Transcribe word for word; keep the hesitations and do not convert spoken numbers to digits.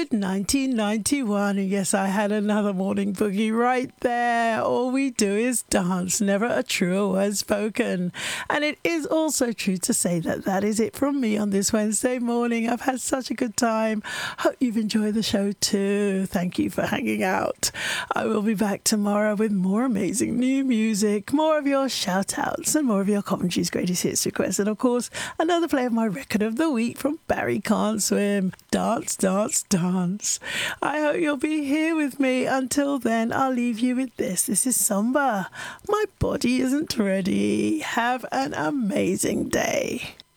nineteen ninety-one. And yes, I had another morning boogie right there. All we do is dance, never a truer word spoken. And it is also true to say that that is it from me on this Wednesday morning. I've had such a good time. Hope you've enjoyed the show too. Thank you for hanging out. I will be back tomorrow with more amazing new music, more of your shout outs and more of your commentaries, greatest hits requests, and of course another play of my record of the week from Barry Can't Swim. Dance, dance, dance. I hope you'll be here with me. Until then, I'll leave you with this. This is Samba. My body isn't ready. Have an amazing day.